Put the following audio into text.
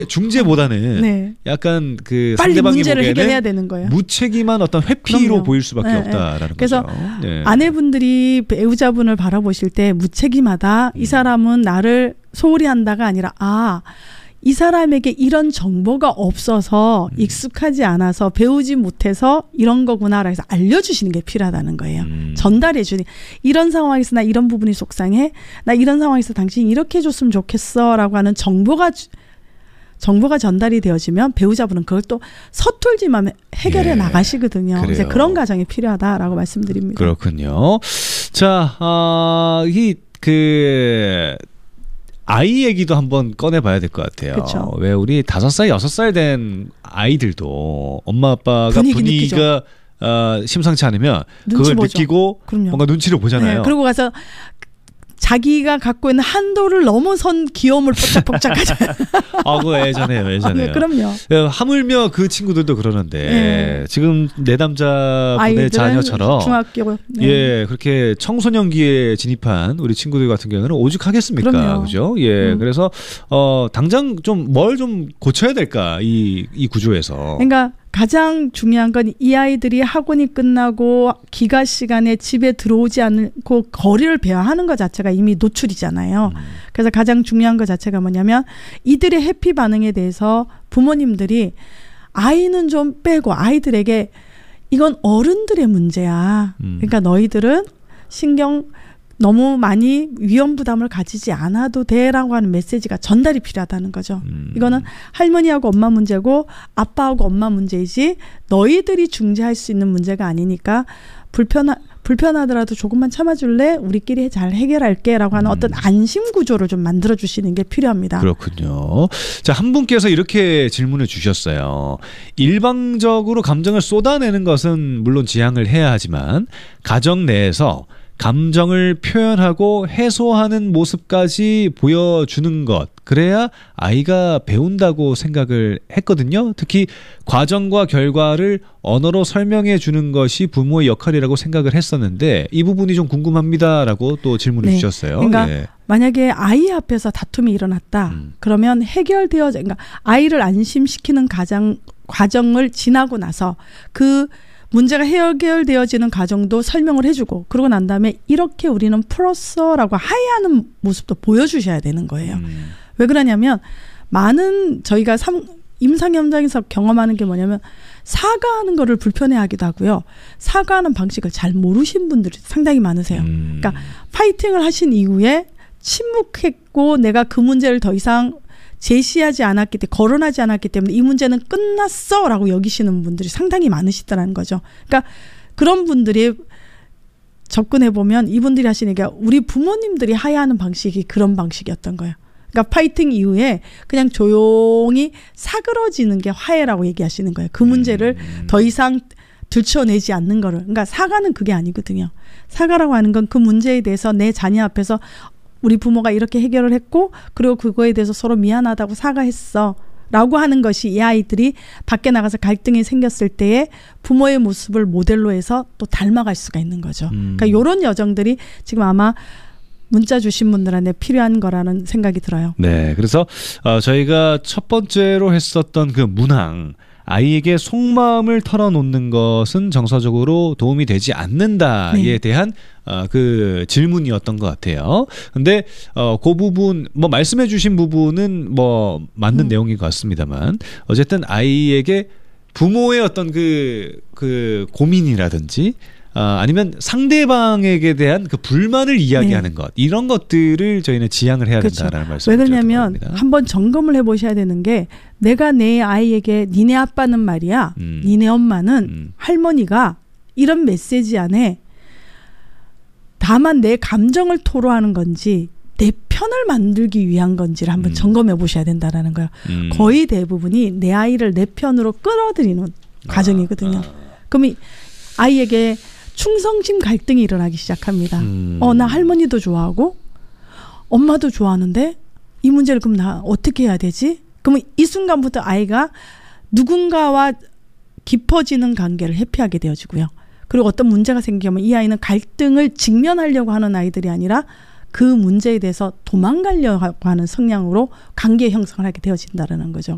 중재보다는 네. 약간 그 빨리 상대방이 문제를 보기에는 해결해야 되는 거예요. 무책임한 어떤 회피로 그럼요. 보일 수밖에 네, 없다라는 그래서 거죠. 네. 아내분들이 배우자분을 바라보실 때 무책임하다. 이 사람은 나를 소홀히 한다가 아니라 이 사람에게 이런 정보가 없어서 익숙하지 않아서 배우지 못해서 이런 거구나 해서 알려주시는 게 필요하다는 거예요. 전달해 주니 이런 상황에서 나 이런 부분이 속상해. 나 이런 상황에서 당신이 이렇게 해줬으면 좋겠어 라고 하는 정보가 전달이 되어지면 배우자분은 그걸 또 서툴지만 해결해 나가시거든요. 이제 그런 과정이 필요하다라고 말씀드립니다. 그렇군요. 자, 아이 얘기도 한번 꺼내봐야 될 것 같아요. 그쵸. 왜 우리 5살, 6살 된 아이들도 엄마 아빠가 분위기가 심상치 않으면 그걸 보죠. 느끼고 그럼요. 뭔가 눈치를 보잖아요. 네, 그리고 가서 자기가 갖고 있는 한도를 넘어선 귀여움을 뽀짝뽀짝 하잖아요. 그거 예전에요. 네, 그럼요. 하물며 그 친구들도 그러는데 지금 내담자분의 자녀처럼 중학교 그렇게 청소년기에 진입한 우리 친구들 같은 경우는 오죽하겠습니까? 그럼요. 그죠? 그래서 당장 좀 뭘 좀 고쳐야 될까 이 구조에서. 그러니까 가장 중요한 건 이 아이들이 학원이 끝나고 기가 시간에 집에 들어오지 않고 거리를 배회하는 것 자체가 이미 노출이잖아요. 그래서 가장 중요한 것 자체가 뭐냐면 이들의 해피 반응에 대해서 부모님들이 아이는 좀 빼고 아이들에게 이건 어른들의 문제야. 그러니까 너희들은 신경 너무 많이 위험 부담을 가지지 않아도 돼라고 하는 메시지가 전달이 필요하다는 거죠. 이거는 할머니하고 엄마 문제고 아빠하고 엄마 문제이지 너희들이 중재할 수 있는 문제가 아니니까 불편하더라도 조금만 참아줄래? 우리끼리 잘 해결할게 라고 하는 어떤 안심 구조를 좀 만들어주시는 게 필요합니다. 그렇군요. 자, 한 분께서 이렇게 질문을 주셨어요. 일방적으로 감정을 쏟아내는 것은 물론 지양을 해야 하지만 가정 내에서 감정을 표현하고 해소하는 모습까지 보여주는 것, 그래야 아이가 배운다고 생각을 했거든요. 특히 과정과 결과를 언어로 설명해 주는 것이 부모의 역할이라고 생각을 했었는데 이 부분이 좀 궁금합니다라고 또 질문을 주셨어요. 그러니까 만약에 아이 앞에서 다툼이 일어났다. 그러면 그러니까 아이를 안심시키는 과정을 지나고 나서 그 문제가 해결되어지는 과정도 설명을 해주고 그러고 난 다음에 이렇게 우리는 풀었어라고 하야하는 모습도 보여주셔야 되는 거예요. 왜 그러냐면 많은 저희가 임상 현장에서 경험하는 게 뭐냐면 사과하는 거를 불편해하기도 하고요. 사과하는 방식을 잘 모르신 분들이 상당히 많으세요. 그러니까 파이팅을 하신 이후에 침묵했고 내가 그 문제를 더 이상 제시하지 않았기 때문에 거론하지 않았기 때문에 이 문제는 끝났어라고 여기시는 분들이 상당히 많으시더라는 거죠. 그러니까 그런 분들이 접근해 보면 이분들이 하시는 얘기가 우리 부모님들이 하야하는 방식이 그런 방식이었던 거예요. 그러니까 파이팅 이후에 그냥 조용히 사그러지는 게 화해라고 얘기하시는 거예요. 그 문제를 더 이상 들춰내지 않는 거를. 그러니까 사과는 그게 아니거든요. 사과라고 하는 건 그 문제에 대해서 내 자녀 앞에서 우리 부모가 이렇게 해결을 했고 그리고 그거에 대해서 서로 미안하다고 사과했어 라고 하는 것이 이 아이들이 밖에 나가서 갈등이 생겼을 때에 부모의 모습을 모델로 해서 또 닮아갈 수가 있는 거죠. 그러니까 이런 여정들이 지금 아마 문자 주신 분들한테 필요한 거라는 생각이 들어요. 네, 그래서 저희가 첫 번째로 했었던 그 문항, 아이에게 속마음을 털어놓는 것은 정서적으로 도움이 되지 않는다에 대한 그 질문이었던 것 같아요. 근데 그 부분 뭐 말씀해 주신 부분은 뭐 맞는 내용인 것 같습니다만 어쨌든 아이에게 부모의 어떤 그 고민이라든지 아니면 상대방에게 대한 그 불만을 이야기하는 것 이런 것들을 저희는 지양을 해야 된다라는 말씀을 왜 그러냐면 한번 점검을 해보셔야 되는 게 내가 내 아이에게 니네 아빠는 말이야 니네 엄마는 할머니가 이런 메시지 안에 다만 내 감정을 토로하는 건지 내 편을 만들기 위한 건지를 한번 점검해 보셔야 된다라는 거예요. 거의 대부분이 내 아이를 내 편으로 끌어들이는 과정이거든요. 그럼 아이에게 충성심 갈등이 일어나기 시작합니다. 나 할머니도 좋아하고 엄마도 좋아하는데 이 문제를 그럼 나 어떻게 해야 되지? 그러면 이 순간부터 아이가 누군가와 깊어지는 관계를 회피하게 되어지고요. 그리고 어떤 문제가 생기면 이 아이는 갈등을 직면하려고 하는 아이들이 아니라 그 문제에 대해서 도망가려고 하는 성향으로 관계 형성을 하게 되어진다는 거죠.